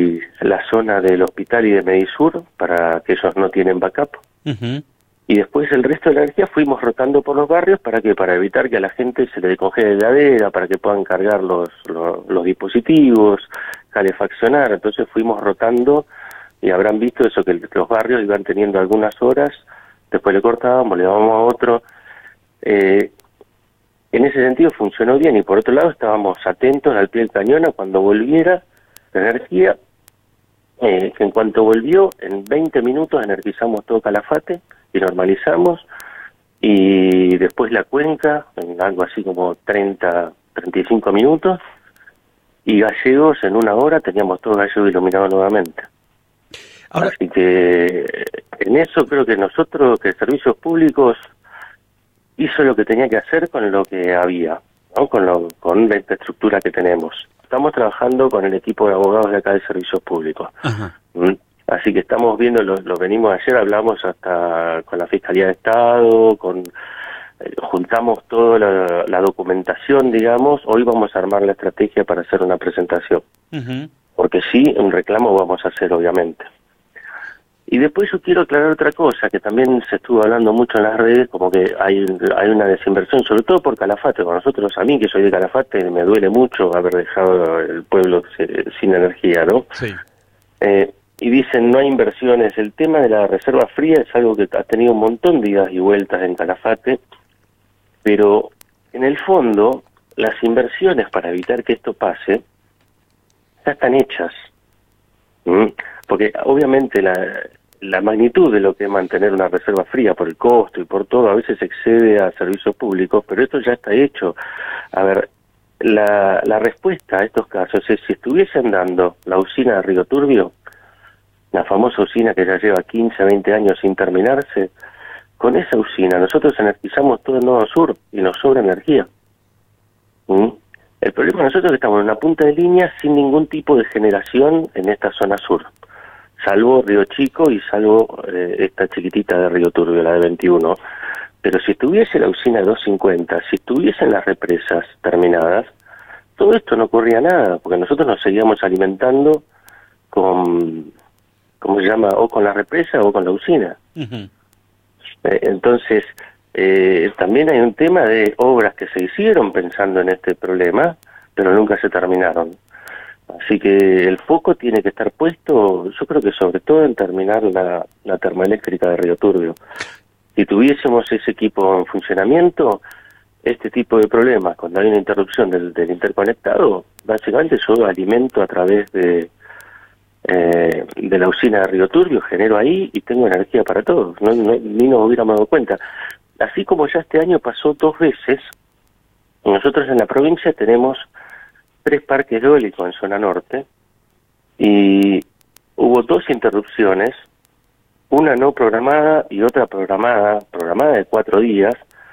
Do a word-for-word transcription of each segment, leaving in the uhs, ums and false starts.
y la zona del hospital y de Medisur, para que ellos no tienen backup. Uh-huh. Y después el resto de la energía fuimos rotando por los barrios para que para evitar que a la gente se le descongele la heladera, para que puedan cargar los, los, los dispositivos, calefaccionar. Entonces fuimos rotando y habrán visto eso, que los barrios iban teniendo algunas horas, después le cortábamos, le dábamos a otro. Eh, en ese sentido funcionó bien, y por otro lado estábamos atentos al pie del cañón a cuando volviera la energía, eh, que en cuanto volvió, en veinte minutos energizamos todo Calafate y normalizamos, y después la cuenca, en algo así como treinta, treinta y cinco minutos, y Gallegos en una hora teníamos todo Gallegos iluminado nuevamente. Ahora, así que en eso creo que nosotros, que Servicios Públicos hizo lo que tenía que hacer con lo que había, ¿no? Con, lo, con la infraestructura que tenemos. Estamos trabajando con el equipo de abogados de acá de Servicios Públicos. ¿Mm? Así que estamos viendo, lo, lo venimos ayer, hablamos hasta con la Fiscalía de Estado, con eh, juntamos toda la, la documentación, digamos. Hoy vamos a armar la estrategia para hacer una presentación. Uh-huh. Porque sí, un reclamo vamos a hacer, obviamente. Y después yo quiero aclarar otra cosa, que también se estuvo hablando mucho en las redes, como que hay hay una desinversión, sobre todo por Calafate. Con nosotros, a mí que soy de Calafate, me duele mucho haber dejado el pueblo sin energía, ¿no? Sí. Eh, y dicen, no hay inversiones. El tema de la reserva fría es algo que ha tenido un montón de idas y vueltas en Calafate, pero en el fondo, las inversiones para evitar que esto pase ya están hechas. ¿Mm? Porque obviamente la, la magnitud de lo que es mantener una reserva fría por el costo y por todo a veces excede a servicios públicos, pero esto ya está hecho. A ver, la, la respuesta a estos casos es, si estuviesen dando la usina de Río Turbio, la famosa usina que ya lleva quince, veinte años sin terminarse, con esa usina nosotros energizamos todo el Nodo Sur y nos sobra energía. ¿Mm? El problema nosotros es que estamos en una punta de línea sin ningún tipo de generación en esta zona sur, salvo Río Chico y salvo eh, esta chiquitita de Río Turbio, la de veintiuno. Pero si estuviese la usina de doscientos cincuenta, si estuviesen las represas terminadas, todo esto no ocurría nada, porque nosotros nos seguíamos alimentando con, ¿cómo se llama?, o con la represa o con la usina. Uh-huh. eh, entonces, eh, también hay un tema de obras que se hicieron pensando en este problema, pero nunca se terminaron. Así que el foco tiene que estar puesto, yo creo que sobre todo en terminar la, la termoeléctrica de Río Turbio. Si tuviésemos ese equipo en funcionamiento, este tipo de problemas, cuando hay una interrupción del, del interconectado, básicamente yo alimento a través de eh, de la usina de Río Turbio, genero ahí y tengo energía para todos, no, no, ni nos hubiéramos dado cuenta. Así como ya este año pasó dos veces, nosotros en la provincia tenemos tres parques eólicos en zona norte, y hubo dos interrupciones, una no programada y otra programada, programada de cuatro días,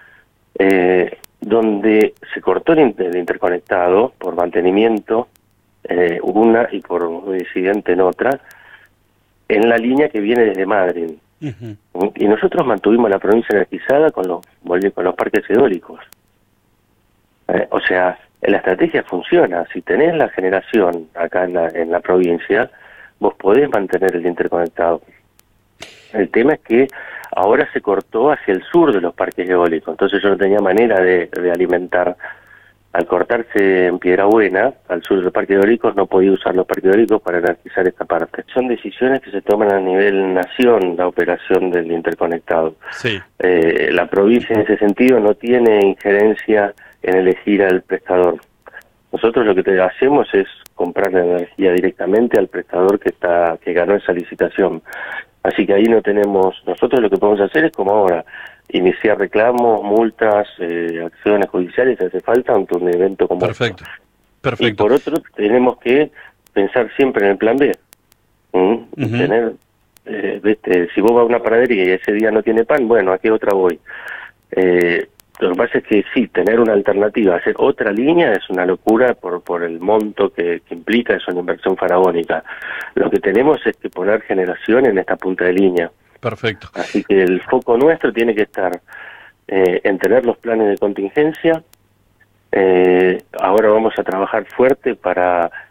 eh, donde se cortó el, inter el interconectado por mantenimiento, eh, una, y por un incidente en otra, en la línea que viene desde Madrid. Uh-huh. Y nosotros mantuvimos la provincia energizada con los, con los parques eólicos. Eh, o sea, la estrategia funciona. Si tenés la generación acá en la, en la provincia, vos podés mantener el interconectado. El tema es que ahora se cortó hacia el sur de los parques eólicos, entonces yo no tenía manera de, de alimentar. Al cortarse en Piedra Buena, al sur de los parques eólicos, no podía usar los parques eólicos para energizar esta parte. Son decisiones que se toman a nivel nación, la operación del interconectado. Sí. Eh, la provincia en ese sentido no tiene injerencia en elegir al prestador. Nosotros lo que te hacemos es comprar la energía directamente al prestador que está que ganó esa licitación. Así que ahí no tenemos, nosotros lo que podemos hacer es como ahora, iniciar reclamos, multas, eh, acciones judiciales si hace falta ante un evento como Perfecto, esto. Perfecto. Y por otro, tenemos que pensar siempre en el plan B. ¿Mm? Uh-huh. Tener, eh, viste, si vos vas a una panadería y ese día no tiene pan, bueno, ¿a qué otra voy? Eh, Lo que pasa es que sí, tener una alternativa, hacer otra línea es una locura por por el monto que, que implica, es una inversión faraónica. Lo que tenemos es que poner generación en esta punta de línea. Perfecto. Así que el foco nuestro tiene que estar eh, en tener los planes de contingencia. Eh, ahora vamos a trabajar fuerte para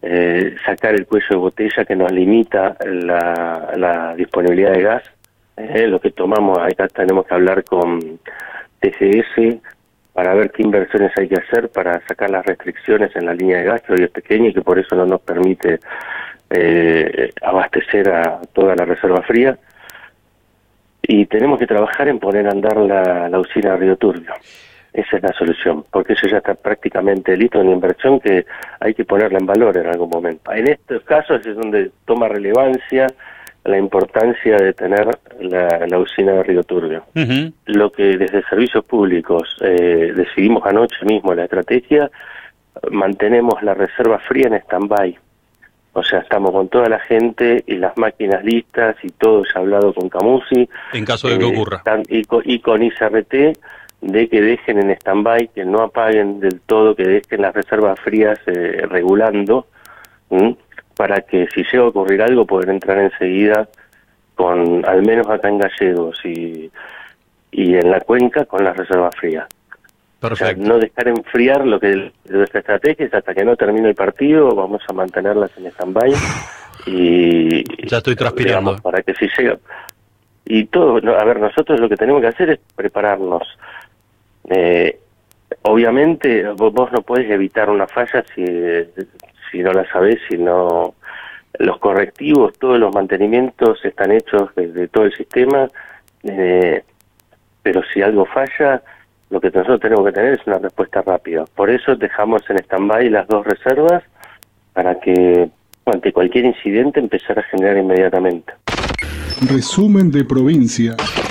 eh, sacar el cuello de botella que nos limita la, la disponibilidad de gas. Eh, lo que tomamos, acá tenemos que hablar con T G S para ver qué inversiones hay que hacer para sacar las restricciones en la línea de gas, que hoy es pequeña y que por eso no nos permite eh, abastecer a toda la reserva fría. Y tenemos que trabajar en poner a andar la, la usina de Río Turbio. Esa es la solución, porque eso ya está prácticamente listo, una inversión que hay que ponerla en valor en algún momento. En estos casos es donde toma relevancia la importancia de tener la, la usina de Río Turbio. Uh-huh. Lo que desde Servicios Públicos eh, decidimos anoche mismo, la estrategia, mantenemos la reserva fría en stand-by. O sea, estamos con toda la gente y las máquinas listas y todo ya hablado con Camusi. En caso de que eh, ocurra. Y con, y con I C R T, de que dejen en stand-by, que no apaguen del todo, que dejen las reservas frías eh, regulando, ¿m? para que si llega a ocurrir algo, poder entrar enseguida, con al menos acá en Gallegos y, y en la cuenca, con las reservas frías. Perfecto. O sea, no dejar enfriar lo que nuestra estrategia es hasta que no termine el partido, vamos a mantenerlas en stand-by y ya estoy transpirando, digamos, para que si llega y todo, no, a ver, nosotros lo que tenemos que hacer es prepararnos. Eh, obviamente vos, vos no podés evitar una falla si, si no la sabés, si no los correctivos, todos los mantenimientos están hechos de, de todo el sistema, eh, pero si algo falla, lo que nosotros tenemos que tener es una respuesta rápida. Por eso dejamos en stand-by las dos reservas para que ante cualquier incidente empezar a generar inmediatamente. Resumen de provincia.